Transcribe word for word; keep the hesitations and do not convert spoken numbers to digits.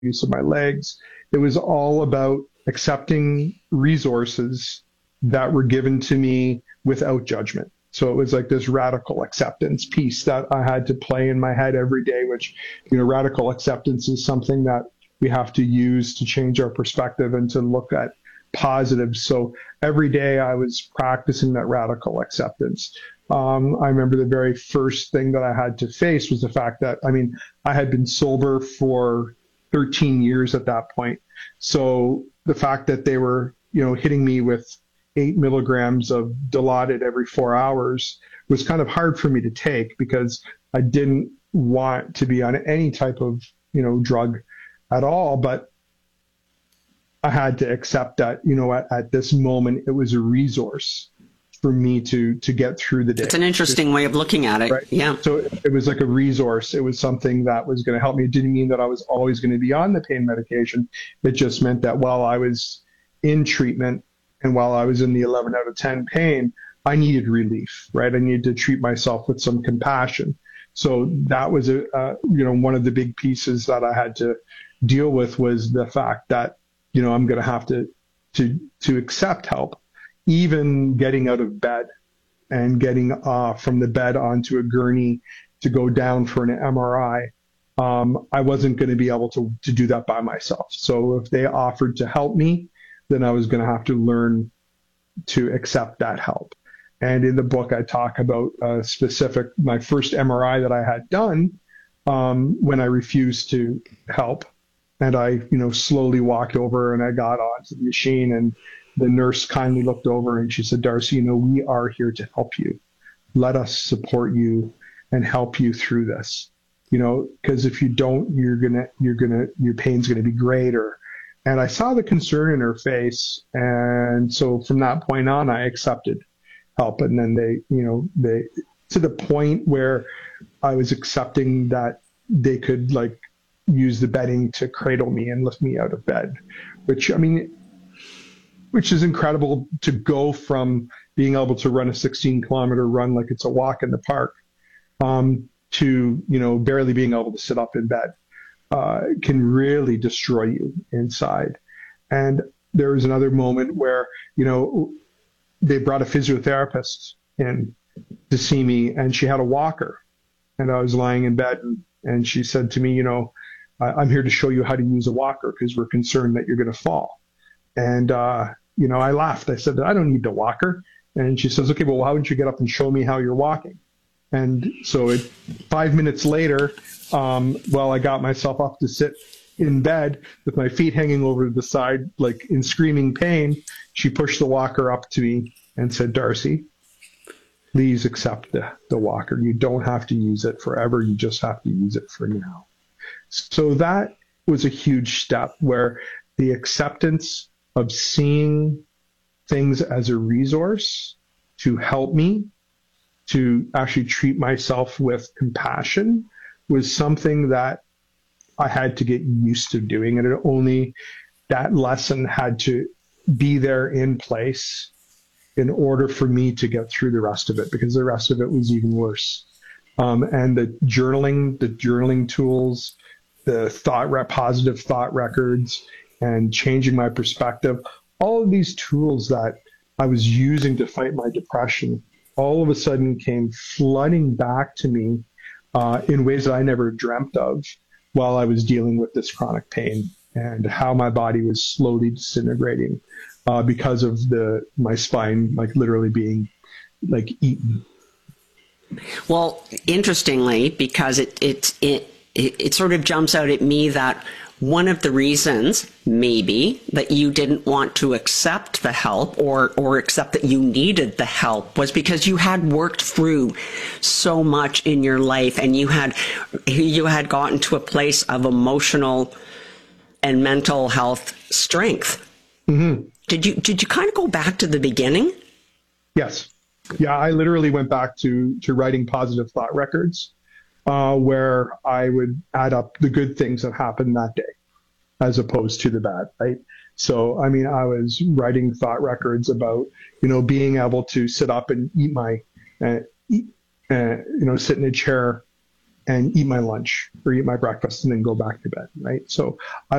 use of my legs. It was all about accepting resources that were given to me without judgment. So it was like this radical acceptance piece that I had to play in my head every day, which, you know, radical acceptance is something that we have to use to change our perspective and to look at positives. So every day I was practicing that radical acceptance. Um, I remember the very first thing that I had to face was the fact that, I mean, I had been sober for thirteen years at that point. So the fact that they were, you know, hitting me with eight milligrams of Dilaudid every four hours was kind of hard for me to take because I didn't want to be on any type of, you know, drug at all. But I had to accept that, you know, at, at this moment, it was a resource for me to, to get through the day. It's an interesting way of looking at it. Right? Yeah. So it, it was like a resource. It was something that was going to help me. It didn't mean that I was always going to be on the pain medication. It just meant that while I was in treatment, and while I was in the eleven out of ten pain, I needed relief, right? I needed to treat myself with some compassion. So that was a, uh, you know, one of the big pieces that I had to deal with was the fact that, you know, I'm going to have to, to, to accept help, even getting out of bed and getting uh, from the bed onto a gurney to go down for an M R I. Um, I wasn't going to be able to, to do that by myself. So if they offered to help me, then I was going to have to learn to accept that help. And in the book, I talk about a specific, my first M R I that I had done um, when I refused to help. And I, you know, slowly walked over and I got onto the machine and the nurse kindly looked over and she said, Darcy, you know, we are here to help you. Let us support you and help you through this. You know, because if you don't, you're going to, you're going to, your pain's going to be greater. And I saw the concern in her face. And so from that point on, I accepted help. And then they, you know, they, to the point where I was accepting that they could like use the bedding to cradle me and lift me out of bed, which, I mean, which is incredible to go from being able to run a sixteen kilometer run like it's a walk in the park, um, to, you know, barely being able to sit up in bed. Uh, can really destroy you inside. And there was another moment where, you know, they brought a physiotherapist in to see me and she had a walker and I was lying in bed and, and she said to me, you know, I'm here to show you how to use a walker because we're concerned that you're going to fall. And, uh, you know, I laughed. I said, I don't need the walker. And she says, okay, well, why don't you get up and show me how you're walking? And so it, five minutes later, um, while I got myself up to sit in bed with my feet hanging over to the side, like in screaming pain, she pushed the walker up to me and said, Darcy, please accept the, the walker. You don't have to use it forever. You just have to use it for now. So that was a huge step where the acceptance of seeing things as a resource to help me, to actually treat myself with compassion was something that I had to get used to doing. And it only, that lesson had to be there in place in order for me to get through the rest of it, because the rest of it was even worse. Um, and the journaling, the journaling tools, the thought, rep, positive thought records, and changing my perspective, all of these tools that I was using to fight my depression all of a sudden came flooding back to me uh, in ways that I never dreamt of while I was dealing with this chronic pain and how my body was slowly disintegrating uh, because of the my spine like literally being like eaten. Well, interestingly, because it it it it, it sort of jumps out at me that one of the reasons, maybe, that you didn't want to accept the help or, or accept that you needed the help was because you had worked through so much in your life and you had, you had gotten to a place of emotional and mental health strength. Mm-hmm. Did you, did you kind of go back to the beginning? Yes. Yeah, I literally went back to, to writing positive thought records. Uh, where I would add up the good things that happened that day as opposed to the bad, right? So, I mean, I was writing thought records about, you know, being able to sit up and eat my, uh, eat, uh, you know, sit in a chair and eat my lunch or eat my breakfast and then go back to bed, right? So I